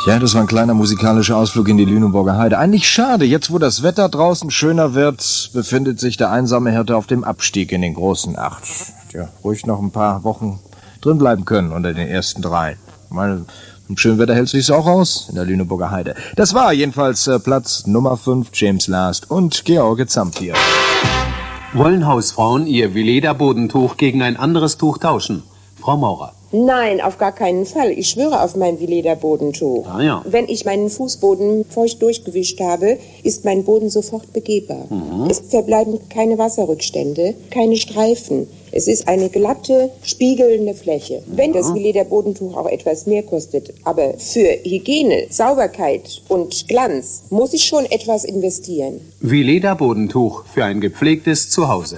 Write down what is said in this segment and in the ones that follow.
Ja, das war ein kleiner musikalischer Ausflug in die Lüneburger Heide. Eigentlich schade, jetzt wo das Wetter draußen schöner wird, befindet sich der einsame Hirte auf dem Abstieg in den großen Acht. Ja, ruhig noch ein paar Wochen drin bleiben können unter den ersten 3. Mal im schönen Wetter hält sich's auch aus in der Lüneburger Heide. Das war jedenfalls Platz Nummer 5, James Last und George Zampier. Wollen Hausfrauen ihr Veleda-Bodentuch gegen ein anderes Tuch tauschen? Frau Maurer. Nein, auf gar keinen Fall. Ich schwöre auf mein Veleda-Bodentuch. Ah, ja. Wenn ich meinen Fußboden feucht durchgewischt habe, ist mein Boden sofort begehbar. Es verbleiben keine Wasserrückstände, keine Streifen. Es ist eine glatte, spiegelnde Fläche. Wenn das Veleda-Bodentuch auch etwas mehr kostet, aber für Hygiene, Sauberkeit und Glanz muss ich schon etwas investieren. Veleda-Bodentuch für ein gepflegtes Zuhause.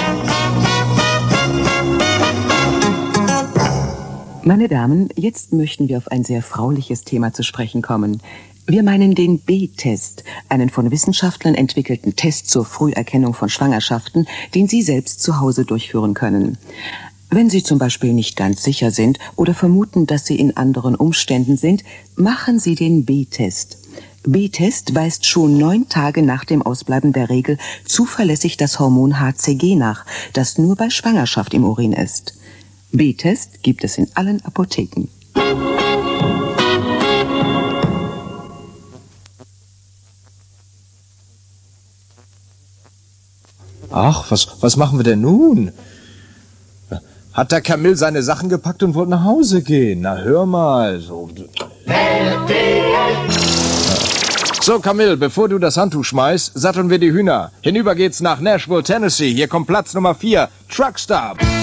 Meine Damen, jetzt möchten wir auf ein sehr frauliches Thema zu sprechen kommen. Wir meinen den B-Test, einen von Wissenschaftlern entwickelten Test zur Früherkennung von Schwangerschaften, den Sie selbst zu Hause durchführen können. Wenn Sie zum Beispiel nicht ganz sicher sind oder vermuten, dass Sie in anderen Umständen sind, machen Sie den B-Test. B-Test weist schon 9 Tage nach dem Ausbleiben der Regel zuverlässig das Hormon HCG nach, das nur bei Schwangerschaft im Urin ist. B-Test gibt es in allen Apotheken. Ach, was machen wir denn nun? Hat der Camille seine Sachen gepackt und wollte nach Hause gehen? Na, hör mal. So, Camille, bevor du das Handtuch schmeißt, satteln wir die Hühner. Hinüber geht's nach Nashville, Tennessee. Hier kommt Platz Nummer 4, Truckstop.